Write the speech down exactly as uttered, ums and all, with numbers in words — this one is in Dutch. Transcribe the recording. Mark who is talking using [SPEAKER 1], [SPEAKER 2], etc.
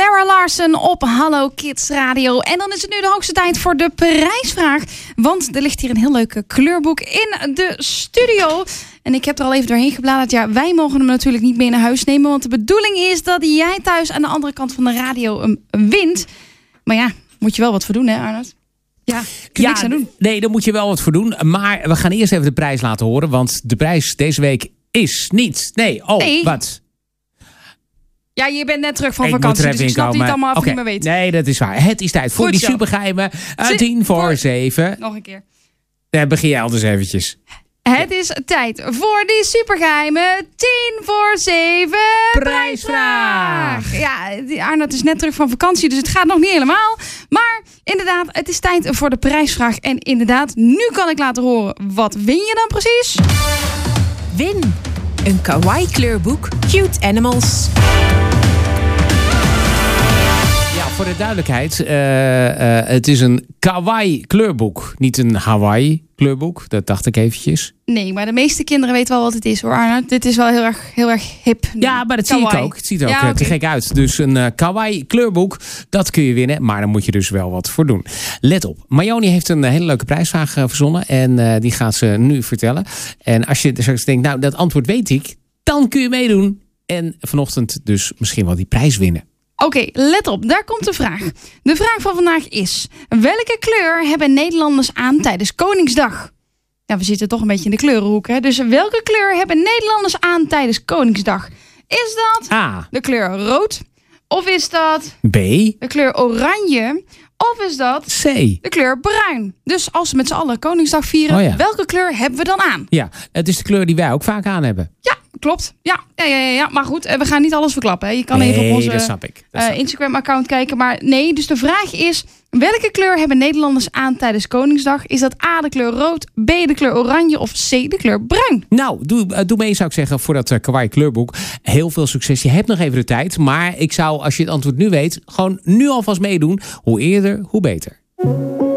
[SPEAKER 1] Zara Larsson op Hallo Kids Radio. En dan is het nu de hoogste tijd voor de prijsvraag. Want er ligt hier een heel leuk kleurboek in de studio. En ik heb er al even doorheen gebladerd. Ja, wij mogen hem natuurlijk niet mee naar huis nemen. Want de bedoeling is dat jij thuis aan de andere kant van de radio hem wint. Maar ja, moet je wel wat voor doen, hè Arnoud? Ja, kun je
[SPEAKER 2] ja,
[SPEAKER 1] niks aan doen.
[SPEAKER 2] Nee, daar moet je wel wat voor doen. Maar we gaan eerst even de prijs laten horen. Want de prijs deze week is niet... Nee, oh,
[SPEAKER 1] nee.
[SPEAKER 2] wat?
[SPEAKER 1] Ja, je bent net terug van
[SPEAKER 2] Ik
[SPEAKER 1] vakantie, dus ik
[SPEAKER 2] inkomen.
[SPEAKER 1] snap niet allemaal af
[SPEAKER 2] Okay.
[SPEAKER 1] niet meer weet.
[SPEAKER 2] Nee, dat is waar. Het is tijd voor
[SPEAKER 1] Goed
[SPEAKER 2] die
[SPEAKER 1] zo.
[SPEAKER 2] supergeheimen. Uh,
[SPEAKER 1] Zie-
[SPEAKER 2] tien voor,
[SPEAKER 1] voor-
[SPEAKER 2] zeven.
[SPEAKER 1] Nog een keer.
[SPEAKER 2] Dan begin jij anders eventjes.
[SPEAKER 1] Het is tijd voor die supergeheime tien voor zeven
[SPEAKER 2] Prijsvraag.
[SPEAKER 1] Ja, die Arnoud is net terug van vakantie, dus het gaat nog niet helemaal. Maar inderdaad, het is tijd voor de prijsvraag. En inderdaad, nu kan ik laten horen. Wat win je dan precies?
[SPEAKER 3] Win een kawaii kleurboek Cute Animals.
[SPEAKER 2] Ja, voor de duidelijkheid. Uh, uh, het is een kawaii kleurboek. Niet een Hawaii kleurboek. Dat dacht ik eventjes.
[SPEAKER 1] Nee, maar de meeste kinderen weten wel wat het is hoor, Arnoud. Dit is wel heel erg, heel erg hip.
[SPEAKER 2] Ja, maar dat zie ik
[SPEAKER 1] Kawaii.
[SPEAKER 2] ook. Het ziet er ook
[SPEAKER 1] Ja,
[SPEAKER 2] uh,
[SPEAKER 1] oké.
[SPEAKER 2] te gek uit. Dus een uh, kawaii kleurboek, dat kun je winnen. Maar daar moet je dus wel wat voor doen. Let op. Mayoni heeft een uh, hele leuke prijsvraag uh, verzonnen. En uh, die gaat ze nu vertellen. En als je straks denkt, nou dat antwoord weet ik. Dan kun je meedoen. En vanochtend dus misschien wel die prijs winnen.
[SPEAKER 1] Oké, okay, let op, daar komt de vraag. De vraag van vandaag is: welke kleur hebben Nederlanders aan tijdens Koningsdag? Ja, we zitten toch een beetje in de kleurenhoek, hè? Dus welke kleur hebben Nederlanders aan tijdens Koningsdag? Is dat
[SPEAKER 2] A.
[SPEAKER 1] de kleur rood? Of is dat
[SPEAKER 2] B.
[SPEAKER 1] de kleur oranje? Of is dat
[SPEAKER 2] C.
[SPEAKER 1] de kleur bruin? Dus als we met z'n allen Koningsdag vieren,
[SPEAKER 2] Oh ja.
[SPEAKER 1] welke kleur hebben we dan aan?
[SPEAKER 2] Ja, het is de kleur die wij ook vaak aan hebben.
[SPEAKER 1] Ja, klopt. Ja, ja, ja, ja, ja. Maar goed, eh, we gaan niet alles verklappen. Hè. Je kan
[SPEAKER 2] Nee,
[SPEAKER 1] even op onze
[SPEAKER 2] dat snap ik. Dat
[SPEAKER 1] uh,
[SPEAKER 2] snap ik.
[SPEAKER 1] Instagram-account kijken. Maar nee, dus de vraag is: welke kleur hebben Nederlanders aan tijdens Koningsdag? Is dat A, de kleur rood, B, de kleur oranje of C, de kleur bruin?
[SPEAKER 2] Nou, doe, uh, doe mee zou ik zeggen voor dat uh, kawaii kleurboek. Heel veel succes. Je hebt nog even de tijd. Maar ik zou, als je het antwoord nu weet, gewoon nu alvast meedoen. Hoe eerder, hoe beter.